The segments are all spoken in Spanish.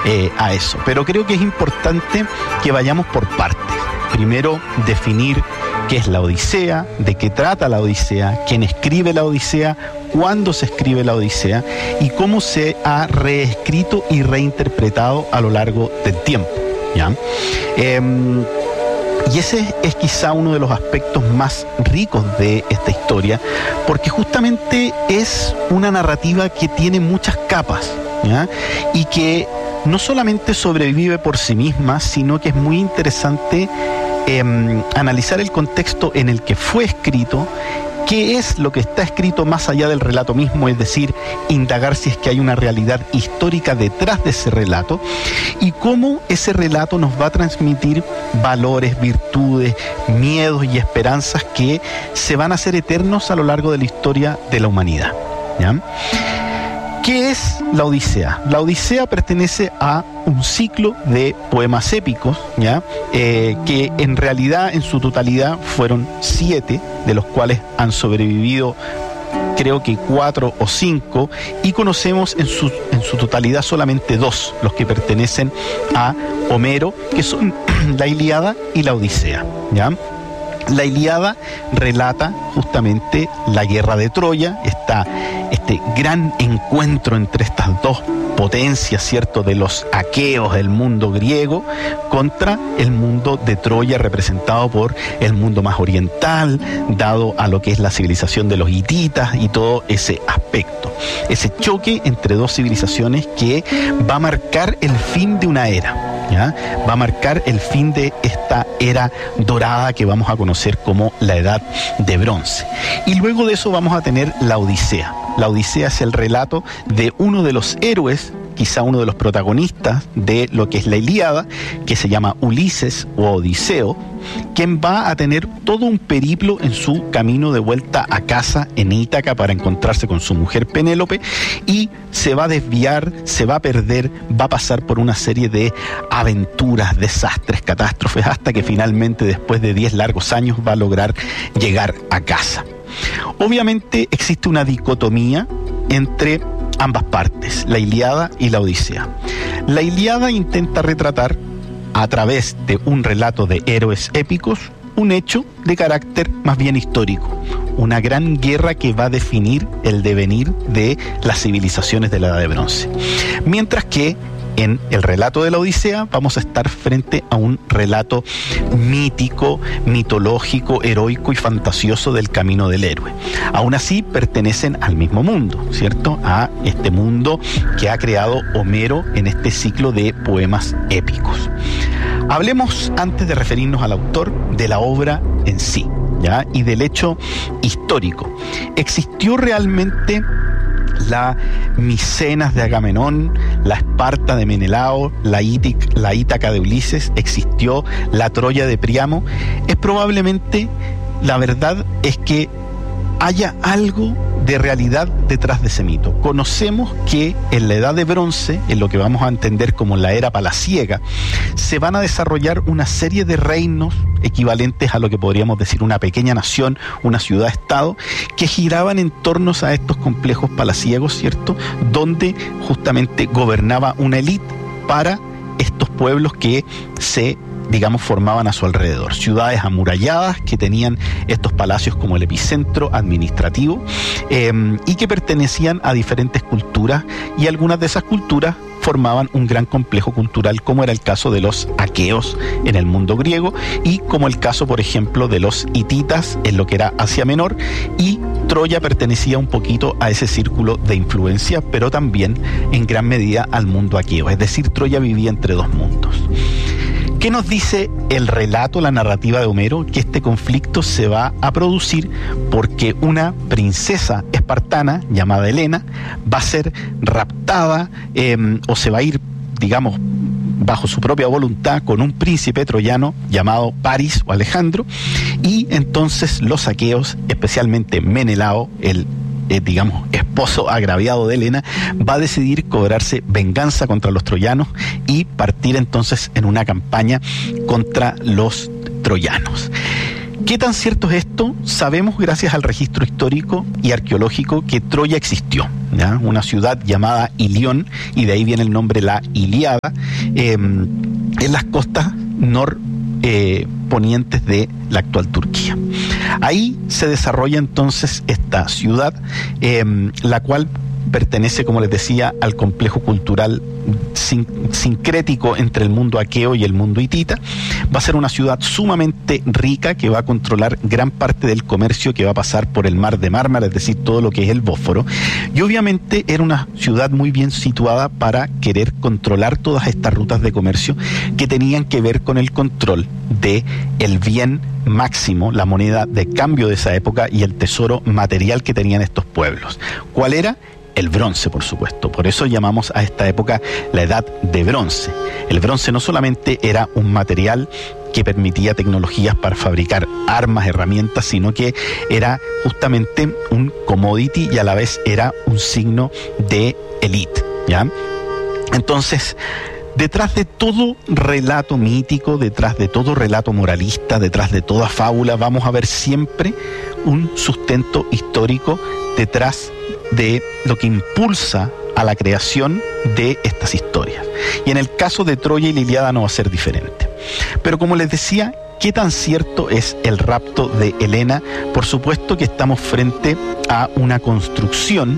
a eso. Pero creo que es importante que vayamos por partes. Primero, definir qué es la Odisea, de qué trata la Odisea, quién escribe la Odisea, cuándo se escribe la Odisea y cómo se ha reescrito y reinterpretado a lo largo del tiempo, ¿ya? Y ese es quizá uno de los aspectos más ricos de esta historia, porque justamente es una narrativa que tiene muchas capas, ¿ya? Y que no solamente sobrevive por sí misma, sino que es muy interesante analizar el contexto en el que fue escrito, qué es lo que está escrito más allá del relato mismo, es decir, indagar si es que hay una realidad histórica detrás de ese relato y cómo ese relato nos va a transmitir valores, virtudes, miedos y esperanzas que se van a hacer eternos a lo largo de la historia de la humanidad, ¿ya? ¿Qué es la Odisea? La Odisea pertenece a un ciclo de poemas épicos, ¿ya? Que en realidad en su totalidad fueron 7, de los cuales han sobrevivido creo que 4 o 5, y conocemos en su totalidad solamente 2, los que pertenecen a Homero, que son la Ilíada y la Odisea, ¿ya? La Ilíada relata justamente la guerra de Troya, está este gran encuentro entre estas dos potencias, ¿cierto?, de los aqueos del mundo griego contra el mundo de Troya, representado por el mundo más oriental, dado a lo que es la civilización de los hititas y todo ese aspecto. Ese choque entre dos civilizaciones que va a marcar el fin de una era, ¿ya? Va a marcar el fin de esta era dorada que vamos a conocer como la Edad de Bronce. Y luego de eso vamos a tener la Odisea. La Odisea es el relato de uno de los héroes, quizá uno de los protagonistas de lo que es la Ilíada, que se llama Ulises o Odiseo, quien va a tener todo un periplo en su camino de vuelta a casa en Ítaca para encontrarse con su mujer Penélope, y se va a desviar, se va a perder, va a pasar por una serie de aventuras, desastres, catástrofes, hasta que finalmente, después de 10 largos años, va a lograr llegar a casa. Obviamente existe una dicotomía entre ambas partes, la Ilíada y la Odisea. La Ilíada intenta retratar, a través de un relato de héroes épicos, un hecho de carácter más bien histórico, una gran guerra que va a definir el devenir de las civilizaciones de la Edad de Bronce. Mientras que en el relato de la Odisea vamos a estar frente a un relato mítico, mitológico, heroico y fantasioso del camino del héroe. Aún así pertenecen al mismo mundo, ¿cierto? A este mundo que ha creado Homero en este ciclo de poemas épicos. Hablemos, antes de referirnos al autor, de la obra en sí, ¿ya? Y del hecho histórico. ¿Existió realmente la Micenas de Agamenón, la Esparta de Menelao, la Ítaca de Ulises? ¿Existió la Troya de Príamo? Es probablemente, la verdad es que haya algo de realidad detrás de ese mito. Conocemos que en la Edad de Bronce, en lo que vamos a entender como la era palaciega, se van a desarrollar una serie de reinos equivalentes a lo que podríamos decir una pequeña nación, una ciudad-estado, que giraban en torno a estos complejos palaciegos, ¿cierto?, donde justamente gobernaba una élite para estos pueblos que se, digamos, formaban a su alrededor. Ciudades amuralladas que tenían estos palacios como el epicentro administrativo, y que pertenecían a diferentes culturas, y algunas de esas culturas formaban un gran complejo cultural, como era el caso de los aqueos en el mundo griego, y como el caso, por ejemplo, de los hititas en lo que era Asia Menor, y Troya pertenecía un poquito a ese círculo de influencia, pero también en gran medida al mundo aqueo, es decir, Troya vivía entre dos mundos. ¿Qué nos dice el relato, la narrativa de Homero? Que este conflicto se va a producir porque una princesa espartana llamada Helena va a ser raptada, o se va a ir, digamos, bajo su propia voluntad con un príncipe troyano llamado Paris o Alejandro, y entonces los aqueos, especialmente Menelao, el digamos, esposo agraviado de Helena, va a decidir cobrarse venganza contra los troyanos y partir entonces en una campaña contra los troyanos. ¿Qué tan cierto es esto? Sabemos, gracias al registro histórico y arqueológico, que Troya existió. ¿ya? Una ciudad llamada Ilión, y de ahí viene el nombre la Ilíada, en las costas norponientes de la actual Turquía. Ahí se desarrolla entonces esta ciudad, la cual pertenece, como les decía, al complejo cultural sincrético entre el mundo aqueo y el mundo hitita. Va a ser una ciudad sumamente rica que va a controlar gran parte del comercio que va a pasar por el mar de Mármara, es decir, todo lo que es el Bósforo. Y obviamente era una ciudad muy bien situada para querer controlar todas estas rutas de comercio que tenían que ver con el control de el bien máximo, la moneda de cambio de esa época y el tesoro material que tenían estos pueblos. ¿Cuál era? El bronce, por supuesto. Por eso llamamos a esta época la Edad de Bronce. El bronce no solamente era un material que permitía tecnologías para fabricar armas, herramientas, sino que era justamente un commodity y a la vez era un signo de élite, ¿ya? Entonces, detrás de todo relato mítico, detrás de todo relato moralista, detrás de toda fábula, vamos a ver siempre un sustento histórico detrás de lo que impulsa a la creación de estas historias. Y en el caso de Troya y la Ilíada no va a ser diferente. Pero como les decía, ¿qué tan cierto es el rapto de Helena? Por supuesto que estamos frente a una construcción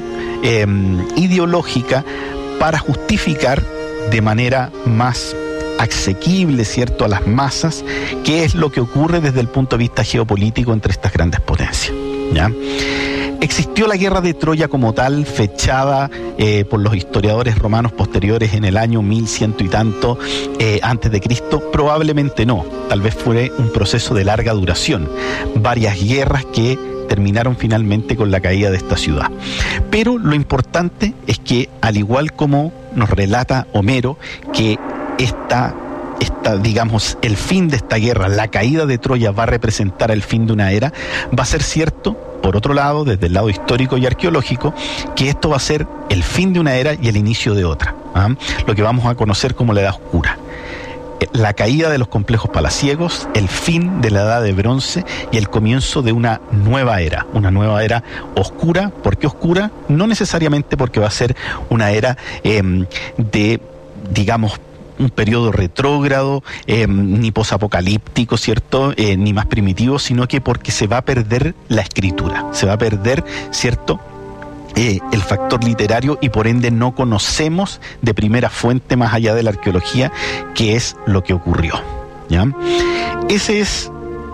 ideológica para justificar de manera más asequible, ¿cierto?, a las masas, qué es lo que ocurre desde el punto de vista geopolítico entre estas grandes potencias, ¿ya? ¿Existió la guerra de Troya como tal, fechada por los historiadores romanos posteriores en el año 1100 y tanto antes de Cristo? Probablemente no. Tal vez fue un proceso de larga duración. Varias guerras que terminaron finalmente con la caída de esta ciudad. Pero lo importante es que, al igual como nos relata Homero, que digamos, el fin de esta guerra, la caída de Troya va a representar el fin de una era, va a ser cierto, por otro lado, desde el lado histórico y arqueológico, que esto va a ser el fin de una era y el inicio de otra, lo que vamos a conocer como la Edad Oscura. La caída de los complejos palaciegos, el fin de la Edad de Bronce y el comienzo de una nueva era oscura. ¿Por qué oscura? No necesariamente porque va a ser una era de, digamos, un periodo retrógrado, ni posapocalíptico, ¿cierto?, ni más primitivo, sino que porque se va a perder la escritura, se va a perder, ¿cierto?, el factor literario, y por ende no conocemos de primera fuente, más allá de la arqueología, qué es lo que ocurrió, ¿ya? Ese es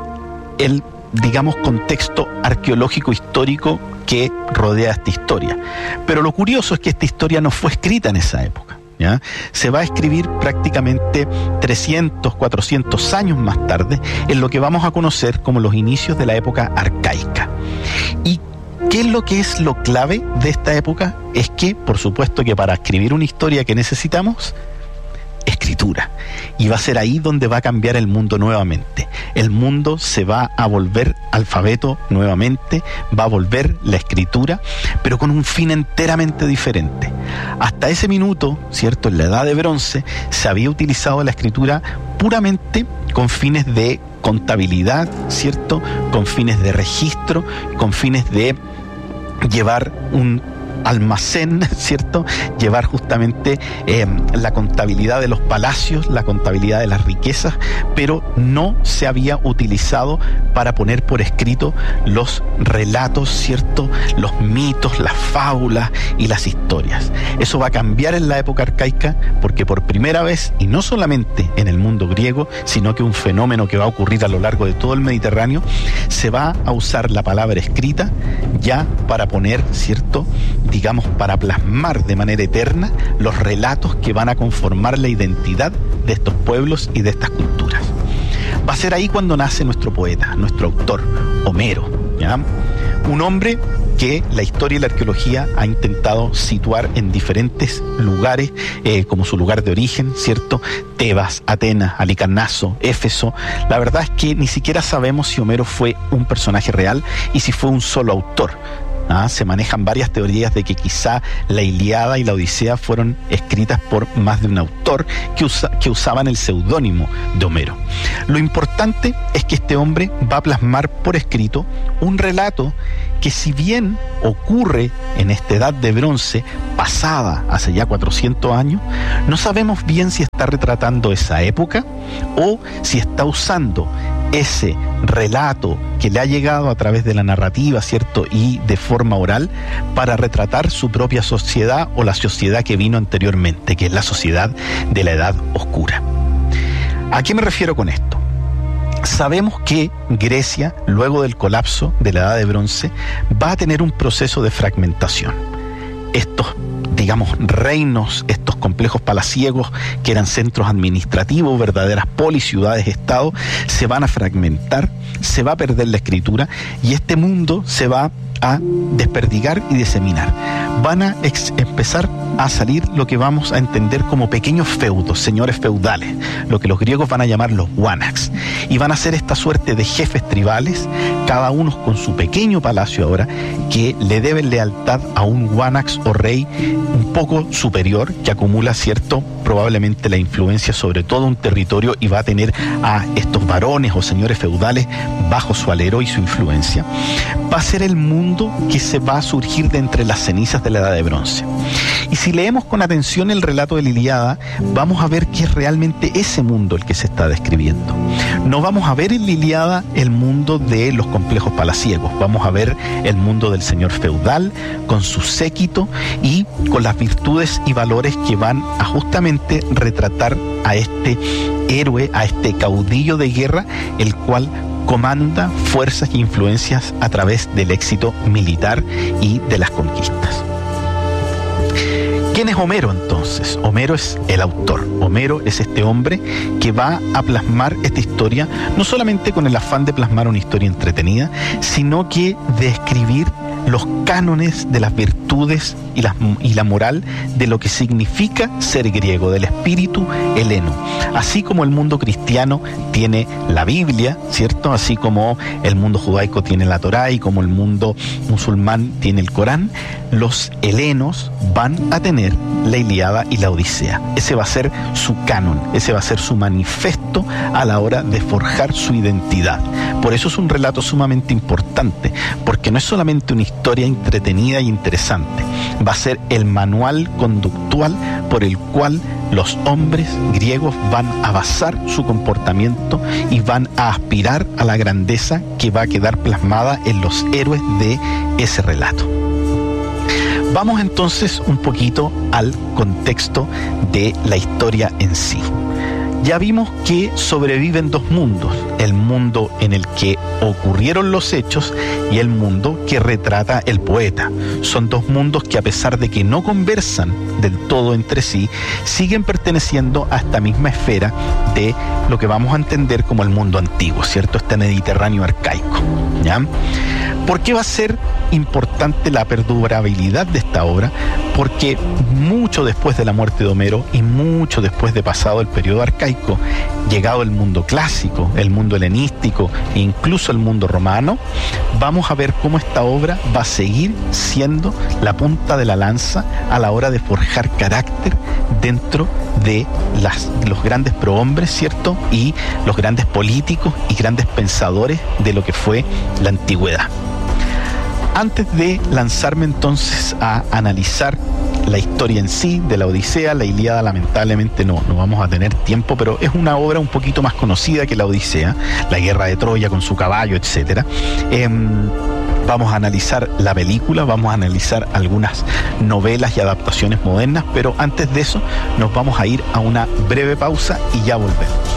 el, digamos, contexto arqueológico histórico que rodea esta historia. Pero lo curioso es que esta historia no fue escrita en esa época, ¿ya? Se va a escribir prácticamente 300, 400 años más tarde, en lo que vamos a conocer como los inicios de la época arcaica. ¿Y qué es lo clave de esta época? Es que, por supuesto, que para escribir una historia que necesitamos escritura, y va a ser ahí donde va a cambiar el mundo nuevamente. El mundo se va a volver alfabeto nuevamente, va a volver la escritura, pero con un fin enteramente diferente. Hasta ese minuto, ¿cierto?, en la Edad de Bronce se había utilizado la escritura puramente con fines de contabilidad, ¿cierto?, con fines de registro, con fines de llevar un almacén, ¿cierto?, llevar justamente la contabilidad de los palacios, la contabilidad de las riquezas, pero no se había utilizado para poner por escrito los relatos, ¿cierto?, los mitos, las fábulas y las historias. Eso va a cambiar en la época arcaica, porque por primera vez, y no solamente en el mundo griego, sino que un fenómeno que va a ocurrir a lo largo de todo el Mediterráneo, se va a usar la palabra escrita ya para poner, ¿cierto?, digamos, para plasmar de manera eterna los relatos que van a conformar la identidad de estos pueblos y de estas culturas. Va a ser ahí cuando nace nuestro poeta, nuestro autor, Homero, ¿ya? Un hombre que la historia y la arqueología ha intentado situar en diferentes lugares, como su lugar de origen, ¿cierto? Tebas, Atenas, Halicarnaso, Éfeso. La verdad es que ni siquiera sabemos si Homero fue un personaje real y si fue un solo autor. Se manejan varias teorías de que quizá la Ilíada y la Odisea fueron escritas por más de un autor que usaban el seudónimo de Homero. Lo importante es que este hombre va a plasmar por escrito un relato que, si bien ocurre en esta edad de bronce pasada hace ya 400 años, no sabemos bien si está retratando esa época o si está usando ese relato que le ha llegado a través de la narrativa, ¿cierto?, y de forma oral, para retratar su propia sociedad o la sociedad que vino anteriormente, que es la sociedad de la Edad Oscura. ¿A qué me refiero con esto? Sabemos que Grecia, luego del colapso de la Edad de Bronce, va a tener un proceso de fragmentación. Estos, digamos, reinos, estos complejos palaciegos que eran centros administrativos, verdaderas polis, ciudades-estado, se van a fragmentar, se va a perder la escritura y este mundo se va a desperdigar y diseminar. Van a empezar a salir lo que vamos a entender como pequeños feudos, señores feudales, lo que los griegos van a llamar los wanax, y van a ser esta suerte de jefes tribales, cada uno con su pequeño palacio ahora, que le deben lealtad a un wanax o rey un poco superior, que acumula, cierto, probablemente la influencia sobre todo un territorio y va a tener a estos varones o señores feudales bajo su alero y su influencia. Va a ser el mundo que se va a surgir de entre las cenizas de la Edad de Bronce. Y si leemos con atención el relato de la Ilíada, vamos a ver que es realmente ese mundo el que se está describiendo. No vamos a ver en la Ilíada el mundo de los complejos palaciegos, vamos a ver el mundo del señor feudal con su séquito y con las virtudes y valores que van a justamente retratar a este héroe, a este caudillo de guerra, el cual comanda fuerzas e influencias a través del éxito militar y de las conquistas. ¿Quién es Homero entonces? Homero es el autor. Homero es este hombre que va a plasmar esta historia, no solamente con el afán de plasmar una historia entretenida, sino que de escribir los cánones de las virtudes y la moral de lo que significa ser griego, del espíritu heleno. Así como el mundo cristiano tiene la Biblia, ¿cierto? Así como el mundo judaico tiene la Torá y como el mundo musulmán tiene el Corán, los helenos van a tener la Ilíada y la Odisea. Ese va a ser su canon, ese va a ser su manifiesto a la hora de forjar su identidad. Por eso es un relato sumamente importante, porque no es solamente una historia entretenida e interesante, va a ser el manual conductual por el cual los hombres griegos van a basar su comportamiento y van a aspirar a la grandeza que va a quedar plasmada en los héroes de ese relato. Vamos entonces un poquito al contexto de la historia en sí. Ya vimos que sobreviven dos mundos, el mundo en el que ocurrieron los hechos y el mundo que retrata el poeta. Son dos mundos que, a pesar de que no conversan del todo entre sí, siguen perteneciendo a esta misma esfera de lo que vamos a entender como el mundo antiguo, ¿cierto? Este Mediterráneo arcaico, ¿ya? ¿Por qué va a ser importante la perdurabilidad de esta obra? Porque mucho después de la muerte de Homero y mucho después de pasado el periodo arcaico, llegado el mundo clásico, el mundo helenístico e incluso el mundo romano, vamos a ver cómo esta obra va a seguir siendo la punta de la lanza a la hora de forjar carácter dentro de los grandes prohombres, ¿cierto? Y los grandes políticos y grandes pensadores de lo que fue la antigüedad. Antes de lanzarme entonces a analizar la historia en sí de la Odisea, la Ilíada lamentablemente no vamos a tener tiempo, pero es una obra un poquito más conocida que la Odisea, la guerra de Troya con su caballo, etcétera. Vamos a analizar la película, vamos a analizar algunas novelas y adaptaciones modernas, pero antes de eso nos vamos a ir a una breve pausa y ya volvemos.